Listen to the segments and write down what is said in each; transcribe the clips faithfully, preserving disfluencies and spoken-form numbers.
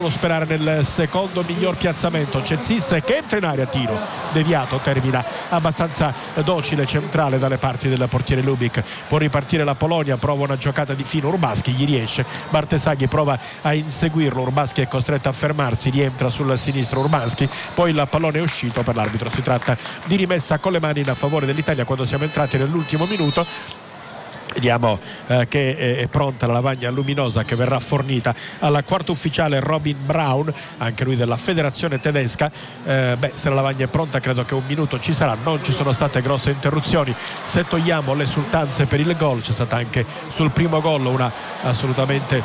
sperare nel secondo miglior piazzamento. C'è Ziss che entra in area, tiro deviato, termina abbastanza docile, centrale dalle parti del portiere Lubik. Può ripartire la Polonia, prova una giocata di fino, Urbaschi gli riesce, Bartesaghi prova a inseguirlo, Urbaschi è costretto a fermarsi, rientra sul sinistro Urbaschi, poi il pallone è uscito per l'arbitro. Si tratta di rimessa con le mani in favore dell'Italia quando siamo entrati nell'ultimo minuto. Vediamo eh, che è, è pronta la lavagna luminosa che verrà fornita al quarto ufficiale Robin Braun, anche lui della federazione tedesca. Eh, beh, se la lavagna è pronta credo che un minuto ci sarà, non ci sono state grosse interruzioni. Se togliamo le esultanze per il gol, c'è stata anche sul primo gol una assolutamente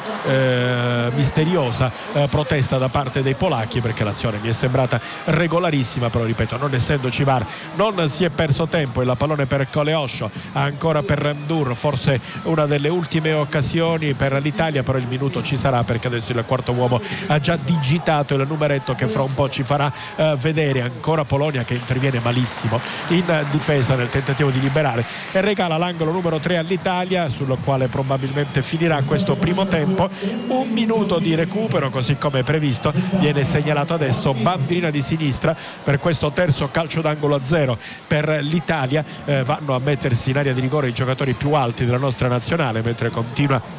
eh, misteriosa eh, protesta da parte dei polacchi, perché l'azione mi è sembrata regolarissima, però ripeto, non essendoci V A R non si è perso tempo. Il pallone per Koleosho, ancora per Remdur, forse una delle ultime occasioni per l'Italia, però il minuto ci sarà perché adesso il quarto uomo ha già digitato il numeretto che fra un po' ci farà uh, vedere. Ancora Polonia che interviene malissimo in difesa nel tentativo di liberare e regala l'angolo numero tre all'Italia, sul quale probabilmente finirà questo primo tempo. Un minuto di recupero così come previsto, viene segnalato adesso bandierina di sinistra per questo terzo calcio d'angolo a zero per l'Italia. Eh, vanno a mettersi in area di rigore i giocatori più alti della nostra nazionale, mentre continua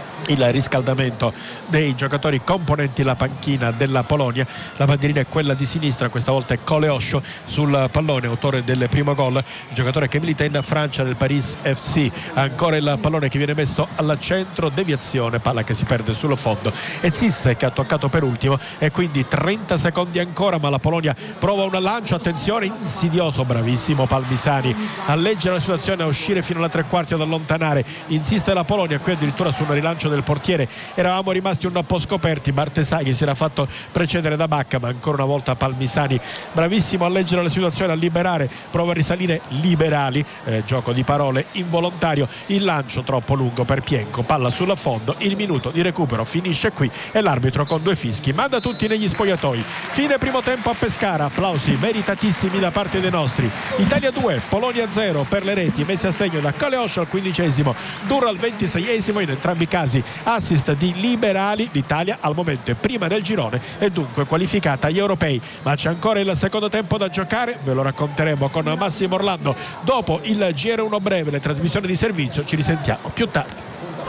il riscaldamento dei giocatori componenti la panchina della Polonia. La bandierina è quella di sinistra, questa volta è Koleosho sul pallone, autore del primo gol, il giocatore che milita in Francia nel Paris F C. Ancora il pallone che viene messo al centro, deviazione, palla che si perde sul fondo e Ziss che ha toccato per ultimo, e quindi trenta secondi ancora, ma la Polonia prova un lancio, attenzione, insidioso, bravissimo Palmisani a leggere la situazione, a uscire fino alla tre quarti, ad allontanare, insiste la Polonia qui addirittura su un rilancio del portiere. Eravamo rimasti un po' scoperti, Bartesaghi si era fatto precedere da Bacca, ma ancora una volta Palmisani bravissimo a leggere la situazione, a liberare, prova a risalire Liberali, eh, gioco di parole involontario, il lancio troppo lungo per Pienko, palla sul fondo, il minuto di recupero finisce qui e l'arbitro con due fischi manda tutti negli spogliatoi. Fine primo tempo a Pescara, applausi meritatissimi da parte dei nostri. Italia due, Polonia zero per le reti messe a segno da Koleosho al quindicesimo, Durr al ventiseiesimo, in entrambi i casi assist di Liberali. L'Italia al momento è prima nel girone e dunque qualificata agli europei, ma c'è ancora il secondo tempo da giocare, ve lo racconteremo con Massimo Orlando dopo il G R uno breve, le trasmissioni di servizio. Ci risentiamo più tardi.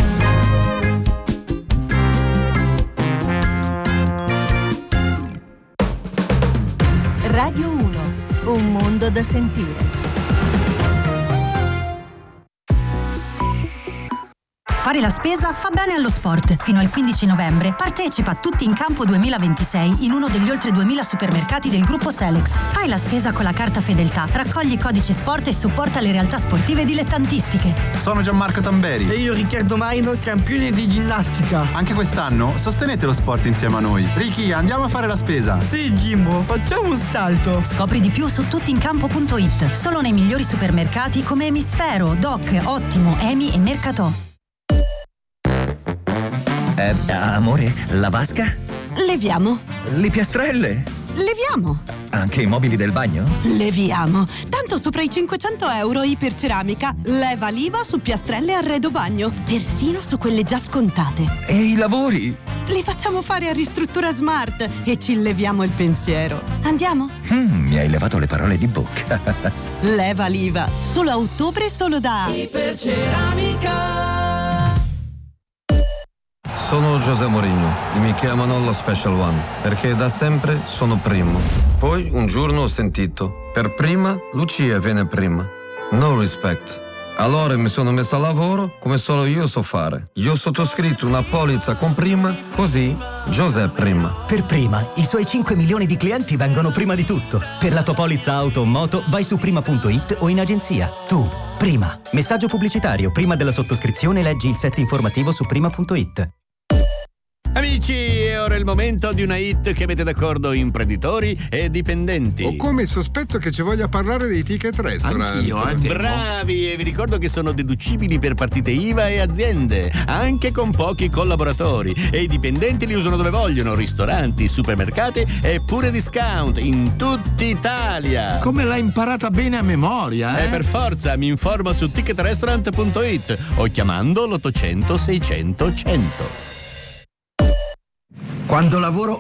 Radio uno, un mondo da sentire. Fare la spesa fa bene allo sport. Fino al quindici novembre partecipa a Tutti in Campo duemilaventisei in uno degli oltre duemila supermercati del gruppo Selex. Fai la spesa con la carta Fedeltà, raccogli i codici sport e supporta le realtà sportive dilettantistiche. Sono Gianmarco Tamberi. E io Riccardo Maino, campione di ginnastica. Anche quest'anno sostenete lo sport insieme a noi. Ricky, andiamo a fare la spesa. Sì, Jimbo, facciamo un salto. Scopri di più su tuttincampo punto it. Solo nei migliori supermercati come Emisfero, Doc, Ottimo, Emi e Mercatò. Eh, amore, la vasca? Leviamo. Le piastrelle? Leviamo. Anche i mobili del bagno? Leviamo. Tanto sopra i cinquecento euro Iperceramica leva l'I V A su piastrelle e arredo bagno, persino su quelle già scontate. E i lavori? Li facciamo fare a Ristruttura Smart e ci leviamo il pensiero. Andiamo? Mm, mi hai levato le parole di bocca. Leva l'I V A. Solo a ottobre, solo da Iperceramica. Sono José Mourinho e mi chiamano lo Special One perché da sempre sono primo. Poi un giorno ho sentito, per prima Lucia viene prima. No respect. Allora mi sono messo a lavoro come solo io so fare. Io ho sottoscritto una polizza con prima, così José prima. Per prima, i suoi cinque milioni di clienti vengono prima di tutto. Per la tua polizza auto o moto vai su prima punto it o in agenzia. Tu, prima. Messaggio pubblicitario. Prima della sottoscrizione leggi il set informativo su prima punto it. Amici, è ora il momento di una hit che mette d'accordo imprenditori e dipendenti. Ho come il sospetto che ci voglia parlare dei ticket restaurant. Anch'io, eh, bravi, e vi ricordo che sono deducibili per partite I V A e aziende, anche con pochi collaboratori. E i dipendenti li usano dove vogliono, ristoranti, supermercati e pure discount in tutta Italia. Come l'hai imparata bene a memoria, eh? Eh, per forza, mi informo su ticket restaurant punto it o chiamando l'ottocento seicento cento. Quando lavoro